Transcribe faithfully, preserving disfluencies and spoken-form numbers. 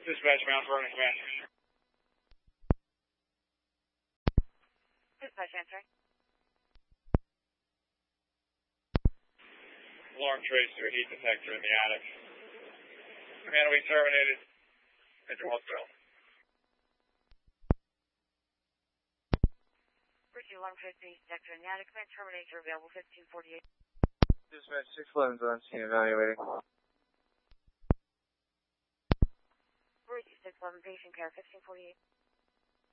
Dispatch Mount Vernon Command. Dispatch answering. Alarm trace to a heat detector in the attic. Command will be terminated at the hospital. Receive alarm trace to heat detector in the attic. Command terminator available fifteen forty-eight. Dispatch six eleven's on scene evaluating. Receive six eleven patient care fifteen forty-eight.